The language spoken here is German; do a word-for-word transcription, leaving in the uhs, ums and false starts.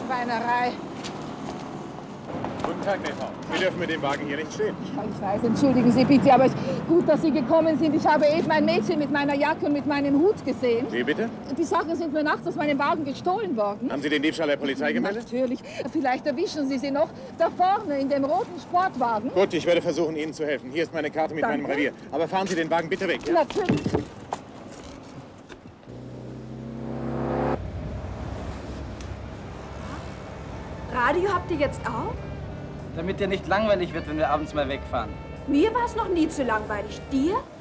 Schweinerei. Guten Tag, Frau. Sie dürfen mit dem Wagen hier nicht stehen. Ja, ich weiß, entschuldigen Sie bitte, aber es gut, dass Sie gekommen sind. Ich habe eben ein Mädchen mit meiner Jacke und mit meinem Hut gesehen. Wie bitte? Die Sachen sind mir nachts aus meinem Wagen gestohlen worden. Haben Sie den Diebstahl der Polizei gemeldet? Natürlich. Vielleicht erwischen Sie sie noch da vorne in dem roten Sportwagen. Gut, ich werde versuchen, Ihnen zu helfen. Hier ist meine Karte mit Danke. meinem Revier. Aber fahren Sie den Wagen bitte weg, ja? Natürlich. Radio habt ihr jetzt auch? Damit dir nicht langweilig wird, wenn wir abends mal wegfahren. Mir war es noch nie zu langweilig. Dir?